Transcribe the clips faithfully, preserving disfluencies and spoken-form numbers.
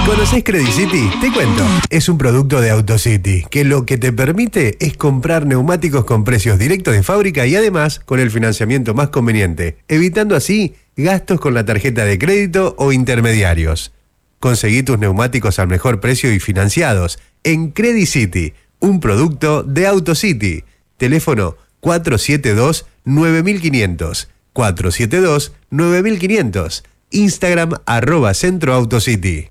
¿Conocés Credit City? Te cuento. Es un producto de AutoCity que lo que te permite es comprar neumáticos con precios directos de fábrica y además con el financiamiento más conveniente, evitando así gastos con la tarjeta de crédito o intermediarios. Conseguí tus neumáticos al mejor precio y financiados en Credit City, un producto de AutoCity. Teléfono cuatro siete dos nueve cinco cero cero, cuatro siete dos nueve cinco cero cero. Instagram arroba Centro AutoCity.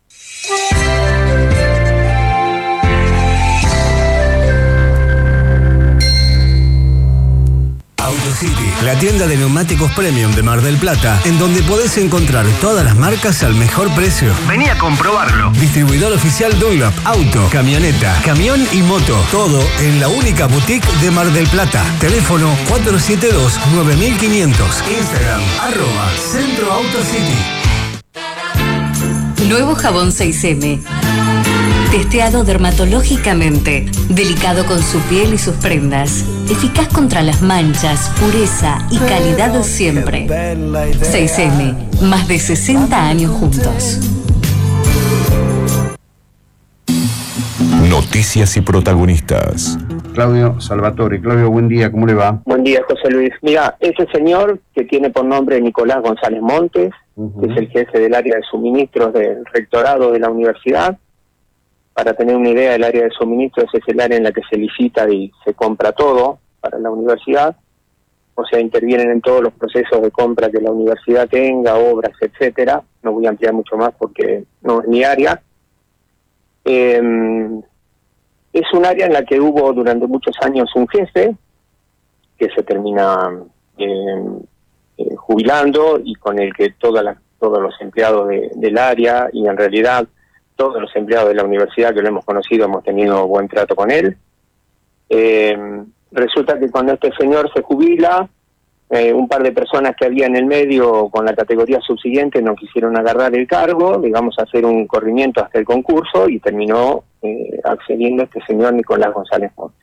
AutoCity, la tienda de neumáticos premium de Mar del Plata, en donde podés encontrar todas las marcas al mejor precio. Vení a comprobarlo. Distribuidor oficial Dunlop, auto, camioneta, camión y moto. Todo en la única boutique de Mar del Plata. Teléfono cuatro siete dos nueve cinco cero cero. Instagram, arroba Centro AutoCity. Nuevo jabón seis eme. Testeado dermatológicamente, delicado con su piel y sus prendas, eficaz contra las manchas, pureza y calidad siempre. seis eme, más de sesenta años juntos. Noticias y protagonistas. Claudio Salvatore. Claudio, buen día, ¿cómo le va? Buen día, José Luis. Mira, ese señor que tiene por nombre Nicolás González Montes, uh-huh. que es el jefe del área de suministros del rectorado de la universidad. Para tener una idea, el área de suministros es el área en la que se licita y se compra todo para la universidad. O sea, intervienen en todos los procesos de compra que la universidad tenga, obras, etcétera. No voy a ampliar mucho más porque no es mi área. Eh, es un área en la que hubo durante muchos años un jefe que se termina eh, eh, jubilando y con el que toda la, todos los empleados de, del área y en realidad todos los empleados de la universidad que lo hemos conocido hemos tenido buen trato con él. Eh, resulta que cuando este señor se jubila, eh, un par de personas que había en el medio con la categoría subsiguiente no quisieron agarrar el cargo, digamos, hacer un corrimiento hasta el concurso y terminó eh, accediendo este señor Nicolás González Montes.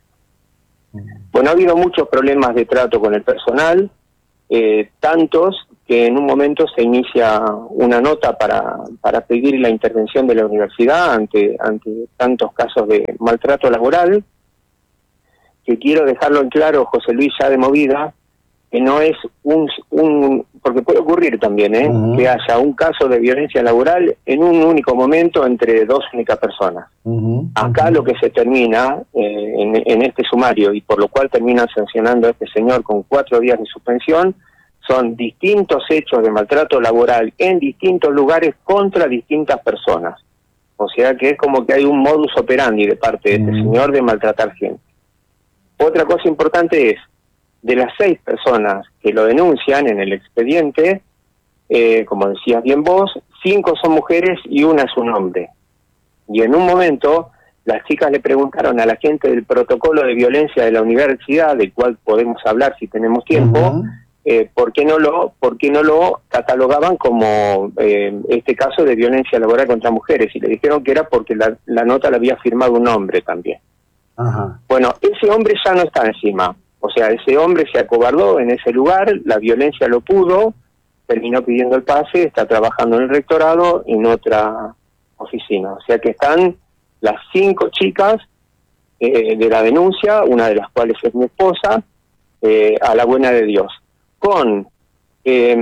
Bueno, ha habido muchos problemas de trato con el personal, eh, tantos que en un momento se inicia una nota para, para pedir la intervención de la universidad ante, ante tantos casos de maltrato laboral, que quiero dejarlo en claro, José Luis, ya de movida, que no es un, un porque puede ocurrir también, ¿eh? Uh-huh. que haya un caso de violencia laboral en un único momento entre dos únicas personas. Uh-huh. Acá uh-huh. lo que se termina eh, en, en este sumario, y por lo cual terminan sancionando a este señor con cuatro días de suspensión, son distintos hechos de maltrato laboral en distintos lugares contra distintas personas. O sea que es como que hay un modus operandi de parte de este mm. señor de maltratar gente. Otra cosa importante es, de las seis personas que lo denuncian en el expediente, eh, como decías bien vos, cinco son mujeres y una es un hombre. Y en un momento, las chicas le preguntaron a la gente del protocolo de violencia de la universidad, del cual podemos hablar si tenemos tiempo, uh-huh. Eh, ¿por qué no lo, por qué no lo catalogaban como eh, este caso de violencia laboral contra mujeres? Y le dijeron que era porque la, la nota la había firmado un hombre también. Ajá. Bueno, ese hombre ya no está encima. O sea, ese hombre se acobardó en ese lugar, la violencia lo pudo, terminó pidiendo el pase, está trabajando en el rectorado en otra oficina. O sea que están las cinco chicas eh, de la denuncia, una de las cuales es mi esposa, eh, a la buena de Dios. Con eh,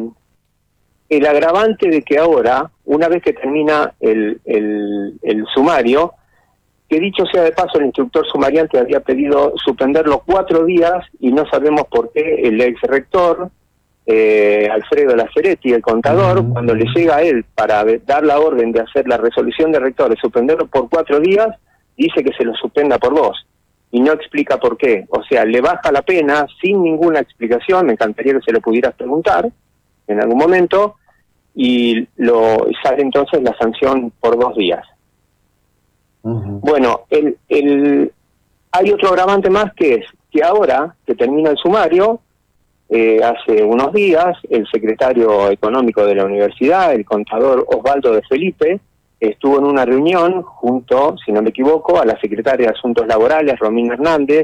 el agravante de que ahora, una vez que termina el, el, el sumario, que dicho sea de paso, el instructor sumariante había pedido suspenderlo cuatro días y no sabemos por qué el ex rector, eh, Alfredo Laceretti, el contador, uh-huh. cuando le llega a él para dar la orden de hacer la resolución de rector, de suspenderlo por cuatro días, dice que se lo suspenda por dos. Y no explica por qué. O sea, le baja la pena sin ninguna explicación, me encantaría que se lo pudieras preguntar en algún momento, y lo sale entonces la sanción por dos días. Uh-huh. Bueno, el, el, hay otro agravante más que es que ahora que termina el sumario, eh, hace unos días, el secretario económico de la universidad, el contador Osvaldo de Felipe, estuvo en una reunión junto, si no me equivoco, a la secretaria de Asuntos Laborales, Romina Hernández,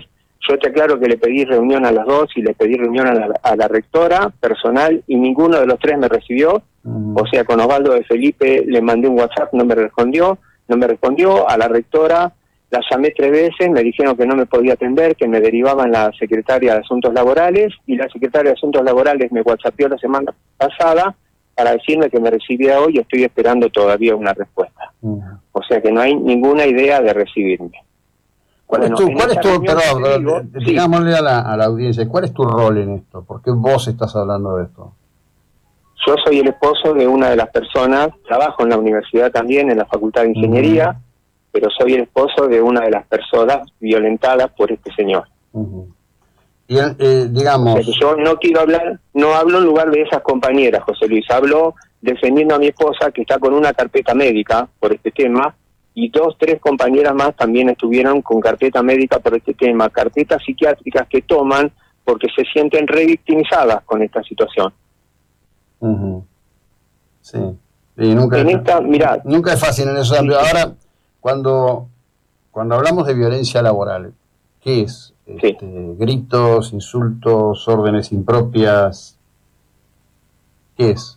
Yo te aclaro que le pedí reunión a las dos y le pedí reunión a la, a la rectora personal y ninguno de los tres me recibió. Uh-huh. O sea, con Osvaldo de Felipe le mandé un WhatsApp, no me respondió, no me respondió. A la rectora la llamé tres veces, me dijeron que no me podía atender, que me derivaban la secretaria de Asuntos Laborales, y la secretaria de Asuntos Laborales me whatsappió la semana pasada para decirme que me recibía hoy y estoy esperando todavía una respuesta. Uh-huh. O sea que no hay ninguna idea de recibirme. ¿Cuál bueno, es tu, cuál es tu perdón, digo, digámosle sí. a, la, a la audiencia, ¿cuál es tu rol en esto? ¿Por qué vos estás hablando de esto? Yo soy el esposo de una de las personas, trabajo en la universidad también, en la Facultad de Ingeniería, uh-huh. pero soy el esposo de una de las personas violentadas por este señor. Uh-huh. Y eh, digamos... O sea que yo no quiero hablar, no hablo en lugar de esas compañeras, José Luis, hablo defendiendo a mi esposa que está con una carpeta médica por este tema, y dos, tres compañeras más también estuvieron con carpeta médica por este tema, carpetas psiquiátricas que toman porque se sienten revictimizadas con esta situación. Uh-huh. Sí. Y nunca, en esta, mirá, nunca es fácil en eso. Sí, ahora, cuando, cuando hablamos de violencia laboral, ¿qué es? Este, sí. Gritos, insultos, órdenes impropias. ¿Qué es?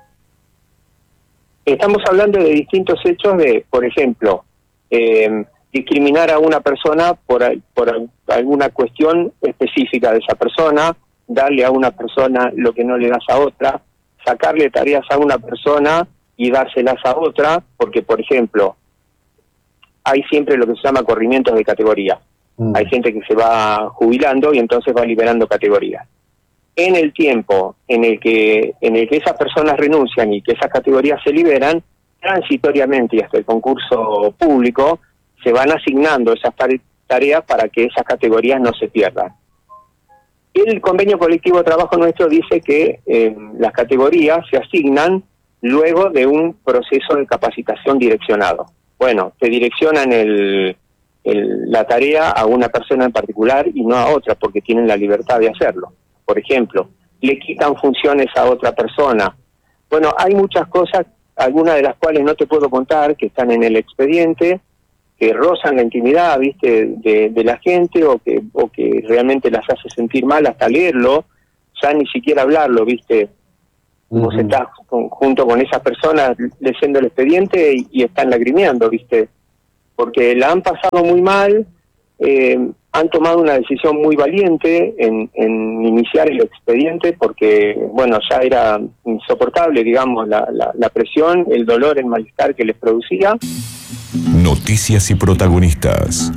Estamos hablando de distintos hechos de, por ejemplo, eh, discriminar a una persona por, por alguna cuestión específica de esa persona, darle a una persona lo que no le das a otra, sacarle tareas a una persona y dárselas a otra, porque, por ejemplo, hay siempre lo que se llama corrimientos de categoría. Mm. Hay gente que se va jubilando y entonces va liberando categorías. En el tiempo en el que en el que esas personas renuncian y que esas categorías se liberan, transitoriamente y hasta el concurso público, se van asignando esas tareas para que esas categorías no se pierdan. El convenio colectivo de trabajo nuestro dice que eh, las categorías se asignan luego de un proceso de capacitación direccionado. Bueno, te direccionan el, el, la tarea a una persona en particular y no a otra, porque tienen la libertad de hacerlo. Por ejemplo, le quitan funciones a otra persona. Bueno, hay muchas cosas, algunas de las cuales no te puedo contar, que están en el expediente, que rozan la intimidad, viste, de, de la gente, o que o que realmente las hace sentir mal hasta leerlo, ya ni siquiera hablarlo, viste. Uh-huh. Vos estás con, junto con esas personas leyendo el expediente y, y están lagrimeando, viste, porque la han pasado muy mal. Eh, han tomado una decisión muy valiente en, en iniciar el expediente porque, bueno, ya era insoportable, digamos, la, la, la presión, el dolor, el malestar que les producía. Noticias y protagonistas.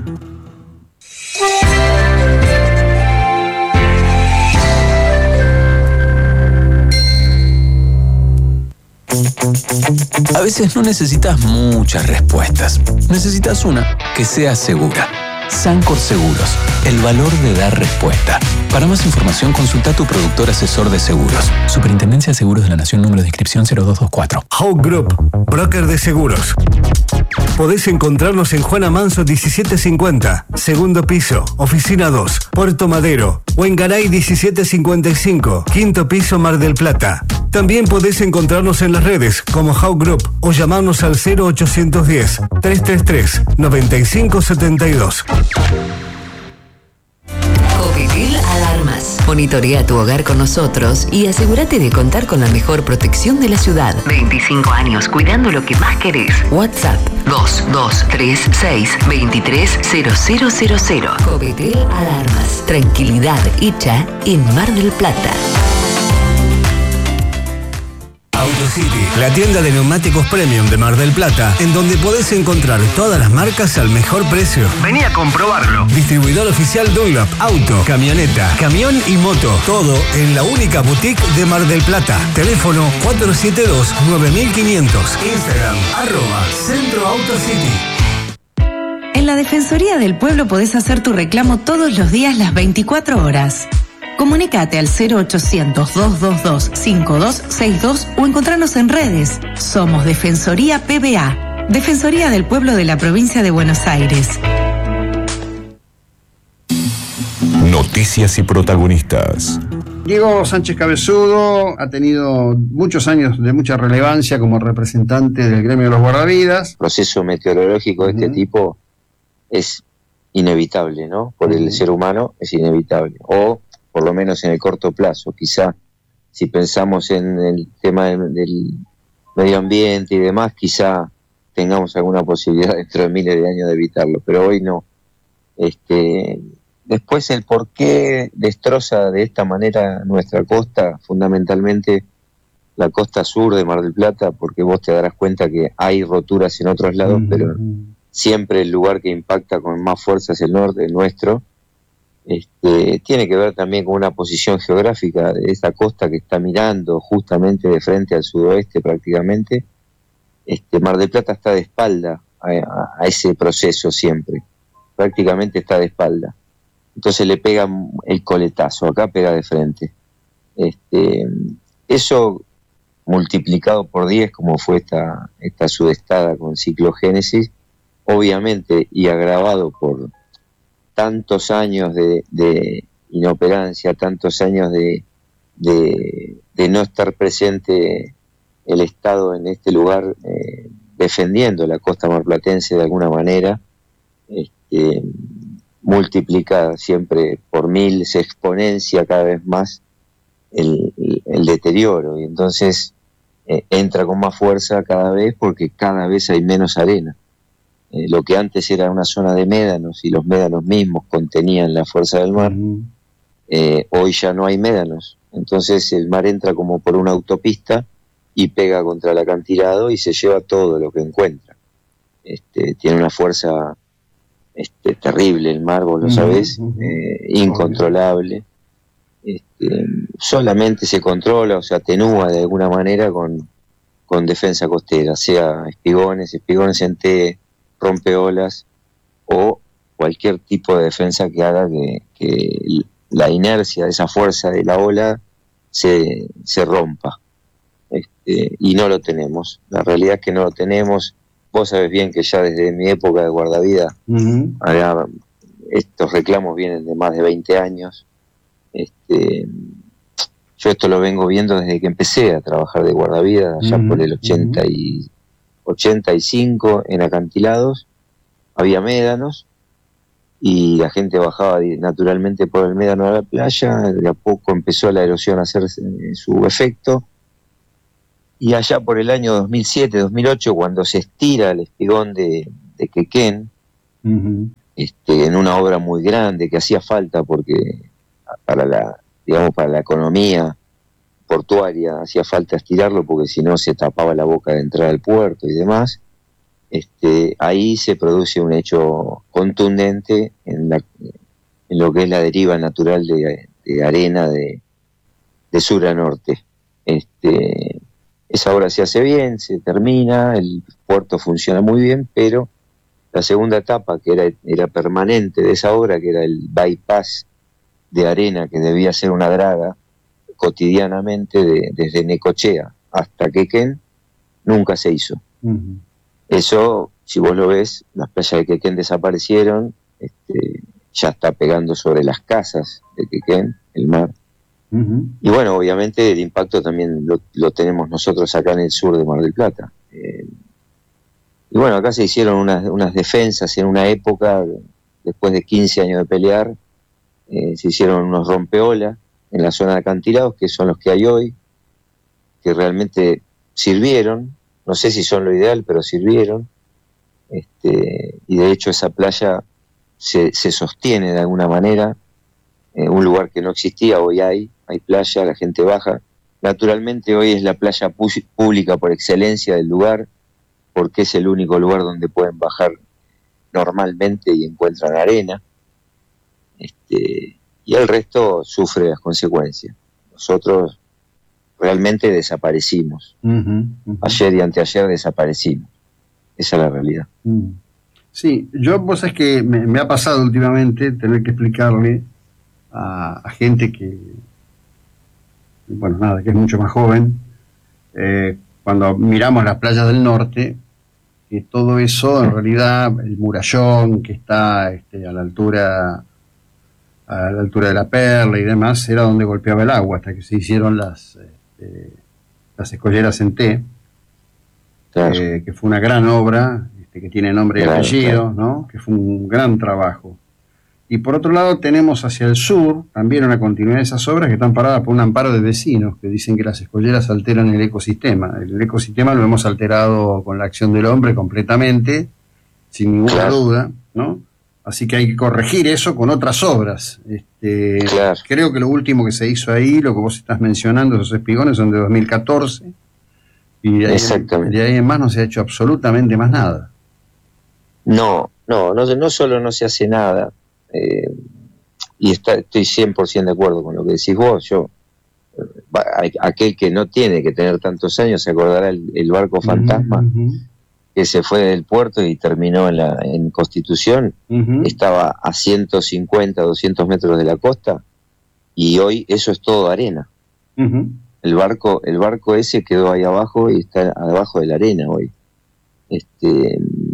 A veces no necesitas muchas respuestas. Necesitas una que sea segura. Sancor Seguros, el valor de dar respuesta. Para más información, consulta a tu productor asesor de seguros. Superintendencia de Seguros de la Nación, número de inscripción cero dos dos cuatro. Hawk Group, broker de seguros. Podés encontrarnos en Juana Manso diecisiete cincuenta, segundo piso, oficina dos, Puerto Madero, o en Garay diecisiete cincuenta y cinco, quinto piso, Mar del Plata. También podés encontrarnos en las redes como Hawk Group o llamarnos al cero ochocientos diez, trescientos treinta y tres, noventa y cinco setenta y dos. Covitil Alarmas. Monitorea tu hogar con nosotros y asegúrate de contar con la mejor protección de la ciudad. veinticinco años cuidando lo que más querés. WhatsApp dos dos tres seis, dos tres cero cero cero cero. Covitil Alarmas. Tranquilidad hecha en Mar del Plata. AutoCity, la tienda de neumáticos premium de Mar del Plata, en donde podés encontrar todas las marcas al mejor precio. Vení a comprobarlo. Distribuidor oficial Dunlop, auto, camioneta, camión y moto. Todo en la única boutique de Mar del Plata. Teléfono cuatro siete dos, nueve mil quinientos. Instagram, arroba Centro AutoCity. En la Defensoría del Pueblo podés hacer tu reclamo todos los días las veinticuatro horas. Comunicate al cero ochocientos, dos dos dos, cinco dos seis dos o encontrarnos en redes. Somos Defensoría P B A, Defensoría del Pueblo de la Provincia de Buenos Aires. Noticias y protagonistas. Diego Sánchez Cabezudo ha tenido muchos años de mucha relevancia como representante del gremio de los guardavidas. El proceso meteorológico de uh-huh. este tipo es inevitable, ¿no? Por el ser humano es inevitable, o por lo menos en el corto plazo. Quizá si pensamos en el tema del, del medio ambiente y demás, quizá tengamos alguna posibilidad dentro de miles de años de evitarlo, pero hoy no. Este, después el por qué destroza de esta manera nuestra costa, fundamentalmente la costa sur de Mar del Plata, porque vos te darás cuenta que hay roturas en otros lados, mm-hmm. pero siempre el lugar que impacta con más fuerza es el norte, el nuestro. Este, tiene que ver también con una posición geográfica de esta costa que está mirando justamente de frente al sudoeste prácticamente. Este, Mar del Plata está de espalda a, a, a ese proceso siempre, prácticamente está de espalda. Entonces le pega el coletazo, acá pega de frente. Este, eso multiplicado por diez, como fue esta, esta sudestada con ciclogénesis, obviamente, y agravado por tantos años de, de inoperancia, tantos años de, de, de no estar presente el Estado en este lugar, eh, defendiendo la costa marplatense de alguna manera, este, multiplica siempre por mil, se exponencia cada vez más el, el, el deterioro, y entonces eh, entra con más fuerza cada vez porque cada vez hay menos arena. Eh, lo que antes era una zona de médanos y los médanos mismos contenían la fuerza del mar, uh-huh. eh, hoy ya no hay médanos, entonces el mar entra como por una autopista y pega contra el acantilado y se lleva todo lo que encuentra. Este, tiene una fuerza este, terrible el mar, vos lo sabés, uh-huh. eh, incontrolable. Este, solamente se controla o se atenúa de alguna manera con, con defensa costera, sea espigones, espigones en T, rompeolas o cualquier tipo de defensa que haga que, que la inercia de esa fuerza de la ola se, se rompa. Este, y no lo tenemos, la realidad es que no lo tenemos. Vos sabés bien que ya desde mi época de guardavida, uh-huh. allá, estos reclamos vienen de más de veinte años. Este, yo esto lo vengo viendo desde que empecé a trabajar de guardavida, allá uh-huh. por el ochenta y, ochenta y cinco, en acantilados, había médanos, y la gente bajaba naturalmente por el médano a la playa, de a poco empezó la erosión a hacer su efecto, y allá por el año dos mil siete, dos mil ocho, cuando se estira el espigón de, de Quequén, uh-huh. este, en una obra muy grande que hacía falta porque para la, digamos, para la economía portuaria hacía falta estirarlo porque si no se tapaba la boca de entrada al puerto y demás, este, ahí se produce un hecho contundente en, la, en lo que es la deriva natural de, de arena de, de sur a norte. Este, esa obra se hace bien, se termina, el puerto funciona muy bien, pero la segunda etapa, que era, era permanente de esa obra, que era el bypass de arena, que debía ser una draga cotidianamente de, desde Necochea hasta Quequén, nunca se hizo. Uh-huh. Eso, si vos lo ves, las playas de Quequén desaparecieron, este, ya está pegando sobre las casas de Quequén, el mar. Uh-huh. Y bueno, obviamente el impacto también lo, lo tenemos nosotros acá en el sur de Mar del Plata. Eh, y bueno, acá se hicieron unas, unas defensas en una época, después de quince años de pelear, eh, se hicieron unos rompeolas en la zona de acantilados, que son los que hay hoy, que realmente sirvieron, no sé si son lo ideal, pero sirvieron, este, y de hecho esa playa se, se sostiene de alguna manera, eh, un lugar que no existía, hoy hay, hay playa, la gente baja, naturalmente hoy es la playa pu- pública por excelencia del lugar, porque es el único lugar donde pueden bajar normalmente y encuentran arena, este, y el resto sufre las consecuencias. Nosotros realmente desaparecimos. Uh-huh, uh-huh. Ayer y anteayer desaparecimos. Esa es la realidad. Uh-huh. Sí, yo, vos sabés que me, me ha pasado últimamente tener que explicarle a, a gente que, bueno, nada, que es mucho más joven, eh, cuando miramos las playas del norte, que todo eso, en realidad, el murallón que está este, a la altura a la altura de la Perla y demás, era donde golpeaba el agua, hasta que se hicieron las este, las escolleras en T, claro. eh, que fue una gran obra, este, que tiene nombre y Claro, apellido, claro. ¿no? Que fue un gran trabajo. Y por otro lado tenemos hacia el sur también una continuidad de esas obras que están paradas por un amparo de vecinos que dicen que las escolleras alteran el ecosistema. El ecosistema lo hemos alterado con la acción del hombre completamente, sin ninguna Claro. duda, ¿no? Así que hay que corregir eso con otras obras. Este, Claro. Creo que lo último que se hizo ahí, lo que vos estás mencionando, esos espigones son de dos mil catorce, y de ahí, Exactamente. de ahí en más no se ha hecho absolutamente más nada. No, no, no, no solo no se hace nada, eh, y está, estoy cien por ciento de acuerdo con lo que decís vos. Yo, eh, va- a- aquel que no tiene que tener tantos años se acordará el, el barco fantasma Ujú, que se fue del puerto y terminó en, la, en Constitución. ujú, Estaba a ciento cincuenta, doscientos metros de la costa, y hoy eso es todo arena. ujú. El barco, el barco ese quedó ahí abajo y está abajo de la arena hoy. Este,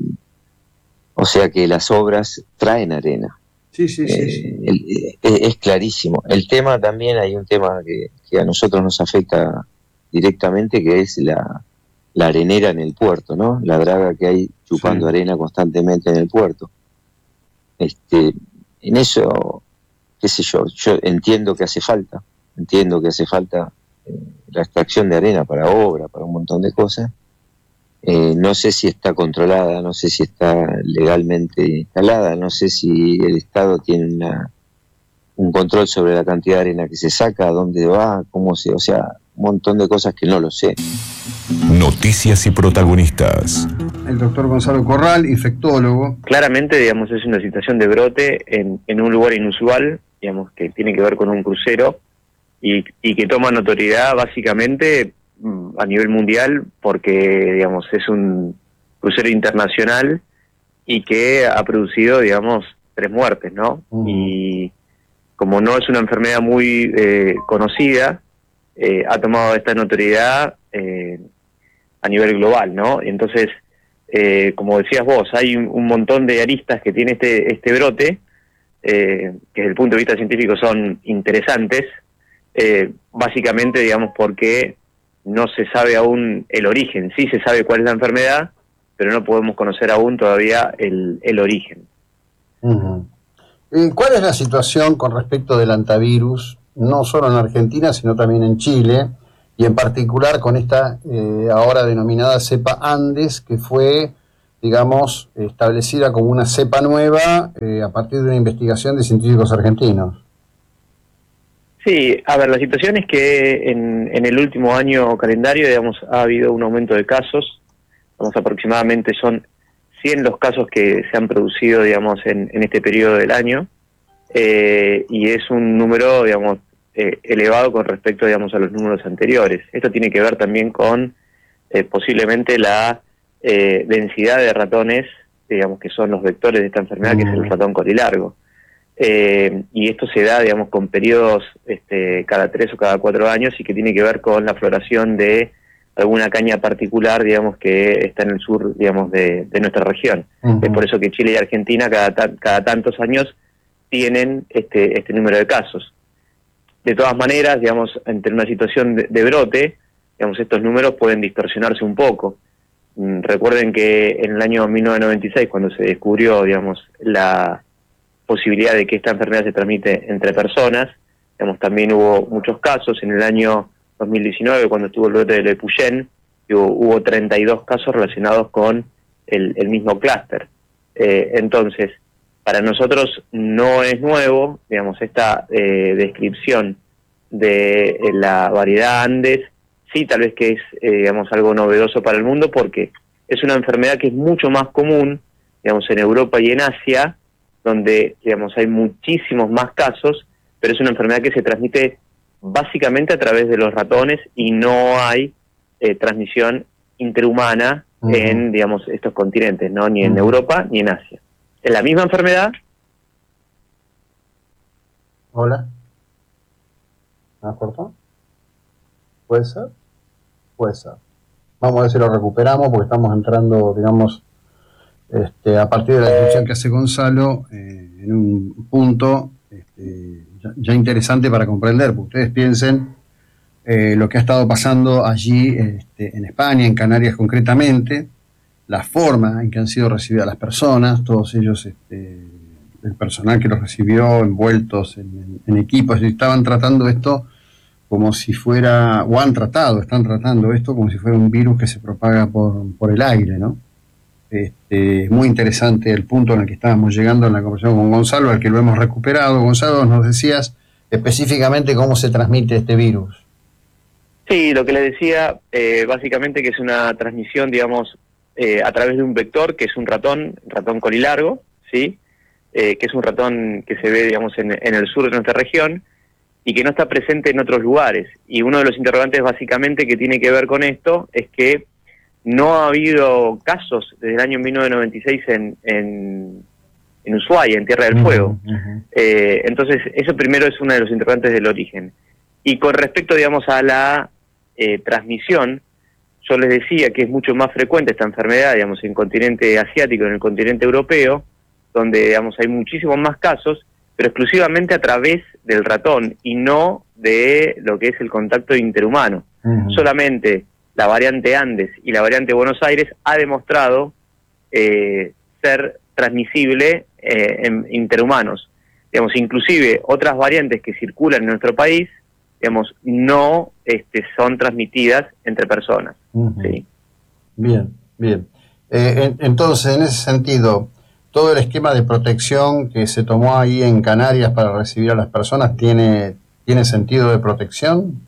o sea que las obras traen arena. Sí, sí, sí, Eh, sí. el- eh, es clarísimo. El tema también, hay un tema que, que a nosotros nos afecta directamente, que es la, la arenera en el puerto, ¿no? La draga que hay chupando Sí. arena constantemente en el puerto. Este, en eso, qué sé yo, yo entiendo que hace falta, entiendo que hace falta eh, la extracción de arena para obra, para un montón de cosas. Eh, no sé si está controlada, no sé si está legalmente instalada, no sé si el Estado tiene una, un control sobre la cantidad de arena que se saca, dónde va, cómo se, o sea, un montón de cosas que no lo sé. Noticias y protagonistas. El doctor Gonzalo Corral, infectólogo. Claramente, digamos, es una situación de brote en, en un lugar inusual, digamos, que tiene que ver con un crucero y, y que toma notoriedad básicamente mm, a nivel mundial porque, digamos, es un crucero internacional y que ha producido, digamos, tres muertes, ¿no? Uh-huh. Y como no es una enfermedad muy eh, conocida, eh, ha tomado esta notoriedad eh, a nivel global, ¿no? Entonces, eh, como decías vos, hay un, un montón de aristas que tiene este este brote, eh, que desde el punto de vista científico son interesantes, eh, básicamente, digamos, porque no se sabe aún el origen. Sí se sabe cuál es la enfermedad, pero no podemos conocer aún todavía el, el origen. Uh-huh. Eh, ¿Cuál es la situación con respecto del antivirus, no solo en Argentina, sino también en Chile, y en particular con esta eh, ahora denominada cepa Andes, que fue, digamos, establecida como una cepa nueva eh, a partir de una investigación de científicos argentinos? Sí, a ver, la situación es que en, en el último año calendario, digamos, ha habido un aumento de casos. Vamos, aproximadamente son cien los casos que se han producido, digamos, en, en este periodo del año, eh, y es un número, digamos, eh, elevado con respecto, digamos, a los números anteriores. Esto tiene que ver también con eh, posiblemente la eh, densidad de ratones, digamos, que son los vectores de esta enfermedad, mm. que es el ratón colilargo. Eh, y esto se da, digamos, con periodos este, cada tres o cada cuatro años y que tiene que ver con la floración de alguna caña particular, digamos, que está en el sur, digamos, de, de nuestra región. Uh-huh. Es por eso que Chile y Argentina cada, ta- cada tantos años tienen este, este número de casos. De todas maneras, digamos, entre una situación de, de brote, digamos, estos números pueden distorsionarse un poco. Mm, recuerden que en el año mil novecientos noventa y seis, cuando se descubrió, digamos, la posibilidad de que esta enfermedad se transmite entre personas, digamos, también hubo muchos casos. En el año dos mil diecinueve, cuando estuvo el brote de Lepuyén, hubo, hubo treinta y dos casos relacionados con el, el mismo clúster. Eh, entonces, para nosotros no es nuevo, digamos, esta eh, descripción de eh, la variedad Andes, sí, tal vez que es, eh, digamos, algo novedoso para el mundo, porque es una enfermedad que es mucho más común, digamos, en Europa y en Asia, donde, digamos, hay muchísimos más casos, pero es una enfermedad que se transmite básicamente a través de los ratones y no hay eh, transmisión interhumana uh-huh. en, digamos, estos continentes, ¿no? Ni en uh-huh. Europa ni en Asia. Es la misma enfermedad. Hola. ¿Me has cortado? ¿Puede ser? Puede ser. Vamos a ver si lo recuperamos porque estamos entrando, digamos, este, a partir de la descripción que hace Gonzalo, eh, en un punto este, ya, ya interesante para comprender, porque ustedes piensen eh, lo que ha estado pasando allí este, en España, en Canarias concretamente, la forma en que han sido recibidas las personas, todos ellos, este, el personal que los recibió envueltos en, en, en equipos, y estaban tratando esto como si fuera, o han tratado, están tratando esto como si fuera un virus que se propaga por, por el aire, ¿no? Este, es muy interesante el punto en el que estábamos llegando en la conversación con Gonzalo, al que lo hemos recuperado. Gonzalo, nos decías específicamente cómo se transmite este virus. Sí, lo que le decía, eh, básicamente que es una transmisión, digamos, eh, a través de un vector, que es un ratón, ratón colilargo, ¿sí? Eh, que es un ratón que se ve, digamos, en, en el sur de nuestra región, y que no está presente en otros lugares. Y uno de los interrogantes básicamente que tiene que ver con esto es que no ha habido casos desde el año mil novecientos noventa y seis en, en, en Ushuaia, en Tierra del Fuego. Uh-huh. eh, entonces, eso primero es uno de los interrogantes del origen. Y con respecto, digamos, a la eh, transmisión, yo les decía que es mucho más frecuente esta enfermedad, digamos, en el continente asiático, en el continente europeo, donde, digamos, hay muchísimos más casos, pero exclusivamente a través del ratón y no de lo que es el contacto interhumano. Uh-huh. Solamente la variante Andes y la variante Buenos Aires ha demostrado eh, ser transmisible eh, en interhumanos. Digamos, inclusive otras variantes que circulan en nuestro país, digamos, no este, son transmitidas entre personas. Uh-huh. ¿Sí? Bien, bien. Eh, en, entonces, en ese sentido, todo el esquema de protección que se tomó ahí en Canarias para recibir a las personas, ¿tiene, tiene sentido de protección?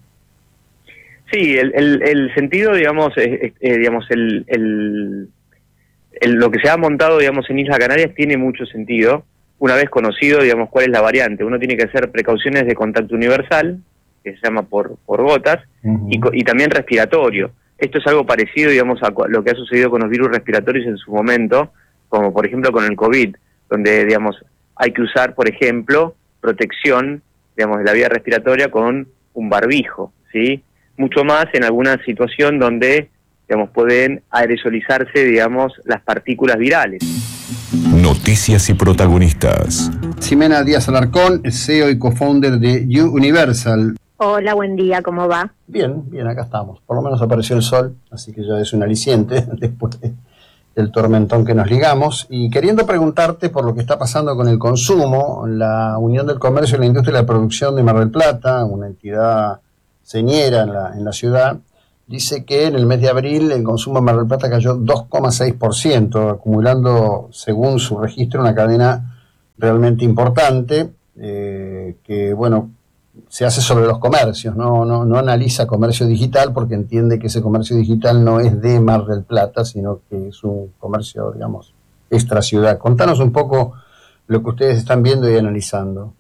Sí, el, el, el sentido, digamos, es, es, digamos el, el, el, lo que se ha montado, digamos, en Isla Canarias tiene mucho sentido, una vez conocido, digamos, cuál es la variante. Uno tiene que hacer precauciones de contacto universal, que se llama por, por gotas, uh-huh. y, y también respiratorio. Esto es algo parecido, digamos, a lo que ha sucedido con los virus respiratorios en su momento, como por ejemplo con el COVID, donde, digamos, hay que usar, por ejemplo, protección, digamos, de la vía respiratoria con un barbijo, ¿sí? Mucho más en alguna situación donde, digamos, pueden aerosolizarse, digamos, las partículas virales. Noticias y protagonistas. Ximena Díaz Alarcón, C E O y co-founder de You Universal. Hola, buen día, ¿cómo va? Bien, bien, acá estamos. Por lo menos apareció el sol, así que ya es un aliciente después de el tormentón que nos ligamos, y queriendo preguntarte por lo que está pasando con el consumo. La Unión del Comercio y la Industria de la Producción de Mar del Plata, una entidad señera en la, en la ciudad, dice que en el mes de abril el consumo en Mar del Plata cayó dos coma seis por ciento, acumulando, según su registro, una cadena realmente importante, eh, que, bueno, se hace sobre los comercios, no, no, no analiza comercio digital, porque entiende que ese comercio digital no es de Mar del Plata, sino que es un comercio, digamos, extra ciudad. Contanos un poco lo que ustedes están viendo y analizando.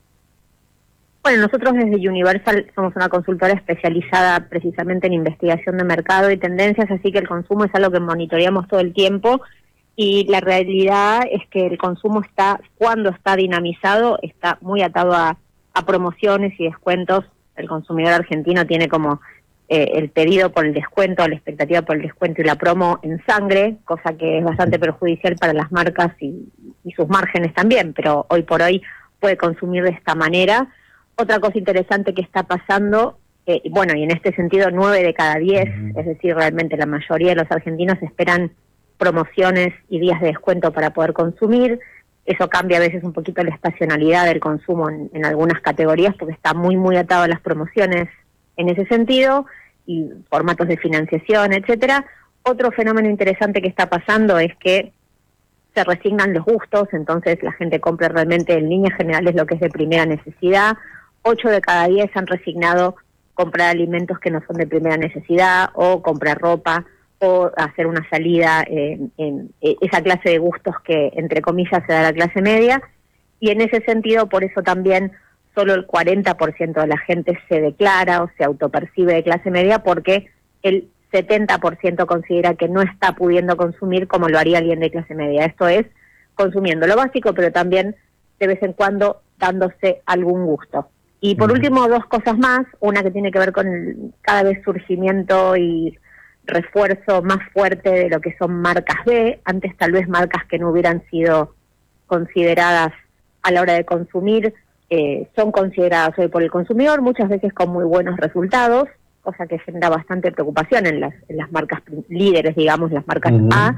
Bueno, nosotros desde Universal somos una consultora especializada precisamente en investigación de mercado y tendencias, así que el consumo es algo que monitoreamos todo el tiempo, y la realidad es que el consumo está, cuando está dinamizado, está muy atado a a promociones y descuentos. El consumidor argentino tiene como eh, el pedido por el descuento, la expectativa por el descuento y la promo en sangre, cosa que es bastante perjudicial para las marcas y, y sus márgenes también, pero hoy por hoy puede consumir de esta manera. Otra cosa interesante que está pasando, eh, bueno, y en este sentido nueve de cada diez, es decir, realmente la mayoría de los argentinos esperan promociones y días de descuento para poder consumir. Eso cambia a veces un poquito la estacionalidad del consumo en, en algunas categorías, porque está muy, muy atado a las promociones en ese sentido, y formatos de financiación, etcétera. Otro fenómeno interesante que está pasando es que se resignan los gustos, entonces la gente compra realmente, en líneas generales, lo que es de primera necesidad. Ocho de cada diez han resignado comprar alimentos que no son de primera necesidad, o comprar ropa, o hacer una salida en, en esa clase de gustos que, entre comillas, se da a la clase media. Y en ese sentido, por eso también solo el cuarenta por ciento de la gente se declara o se autopercibe de clase media, porque el setenta por ciento considera que no está pudiendo consumir como lo haría alguien de clase media. Esto es, consumiendo lo básico, pero también de vez en cuando dándose algún gusto. Y por último, dos cosas más. Una que tiene que ver con el cada vez surgimiento y refuerzo más fuerte de lo que son marcas B. Antes tal vez marcas que no hubieran sido consideradas a la hora de consumir, eh, son consideradas hoy por el consumidor, muchas veces con muy buenos resultados, cosa que genera bastante preocupación en las, en las marcas líderes, digamos, las marcas uh-huh. A,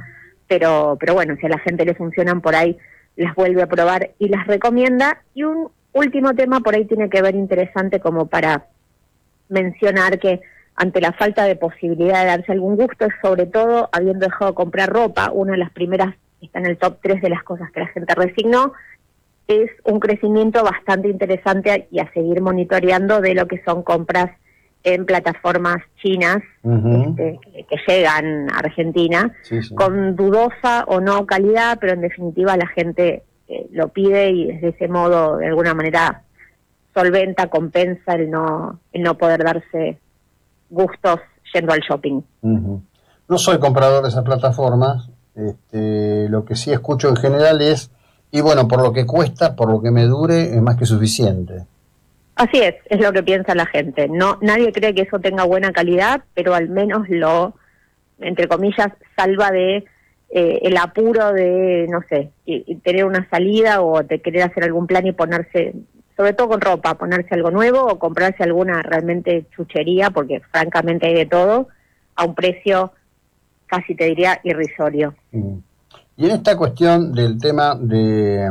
pero pero bueno, si a la gente le funcionan por ahí, las vuelve a probar y las recomienda. Y un último tema por ahí tiene que ver interesante como para mencionar que ante la falta de posibilidad de darse algún gusto, es sobre todo habiendo dejado de comprar ropa, una de las primeras, está en el top tres de las cosas que la gente resignó, es un crecimiento bastante interesante y a seguir monitoreando de lo que son compras en plataformas chinas uh-huh. este, que, que llegan a Argentina, sí, sí. con dudosa o no calidad, pero en definitiva la gente eh, lo pide y de ese modo de alguna manera solventa, compensa el no, el no poder darse gustos yendo al shopping. Uh-huh. No soy comprador de esas plataformas, este, lo que sí escucho en general es, y bueno, por lo que cuesta, por lo que me dure, es más que suficiente. Así es, es lo que piensa la gente. No, nadie cree que eso tenga buena calidad, pero al menos lo, entre comillas, salva de eh, el apuro de, no sé, y, y tener una salida o de querer hacer algún plan y ponerse, sobre todo con ropa, ponerse algo nuevo o comprarse alguna realmente chuchería, porque francamente hay de todo, a un precio casi te diría irrisorio. Mm. Y en esta cuestión del tema de,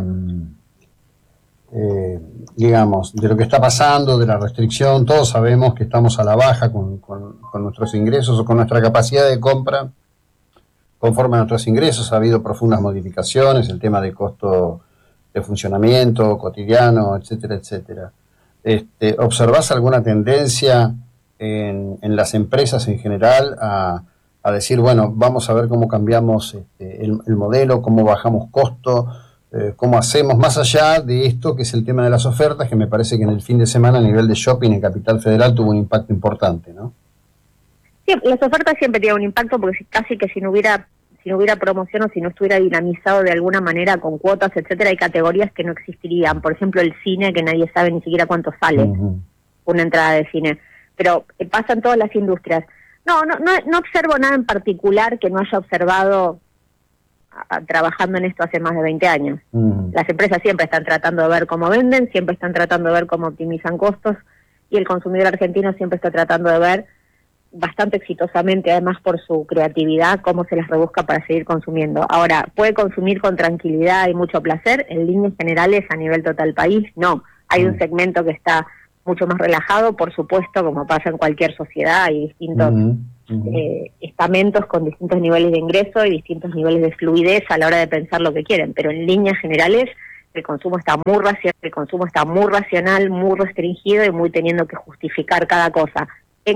eh, digamos, de lo que está pasando, de la restricción, todos sabemos que estamos a la baja con, con, con nuestros ingresos o con nuestra capacidad de compra. Conforme a nuestros ingresos ha habido profundas modificaciones, el tema de costo de funcionamiento cotidiano, etcétera, etcétera. Este, ¿Observás alguna tendencia en, en las empresas en general a a decir, bueno, vamos a ver cómo cambiamos este, el, el modelo, cómo bajamos costo, eh, cómo hacemos, más allá de esto que es el tema de las ofertas, que me parece que en el fin de semana a nivel de shopping en Capital Federal tuvo un impacto importante, ¿no? Sí, las ofertas siempre tienen un impacto porque casi que si no hubiera si no hubiera promoción o si no estuviera dinamizado de alguna manera con cuotas, etcétera, hay categorías que no existirían. Por ejemplo, el cine, que nadie sabe ni siquiera cuánto sale uh-huh. una entrada de cine. Pero eh, pasa en todas las industrias. No, no, no, no observo nada en particular que no haya observado a, a, trabajando en esto hace más de veinte años. Uh-huh. Las empresas siempre están tratando de ver cómo venden, siempre están tratando de ver cómo optimizan costos y el consumidor argentino siempre está tratando de ver bastante exitosamente, además por su creatividad, cómo se las rebusca para seguir consumiendo. Ahora, ¿puede consumir con tranquilidad y mucho placer? En líneas generales, a nivel total país, no. Hay uh-huh. un segmento que está mucho más relajado, por supuesto, como pasa en cualquier sociedad, hay distintos uh-huh, uh-huh. Eh, estamentos con distintos niveles de ingreso y distintos niveles de fluidez a la hora de pensar lo que quieren, pero en líneas generales el consumo está muy racional, el consumo está muy racional, muy restringido y muy teniendo que justificar cada cosa.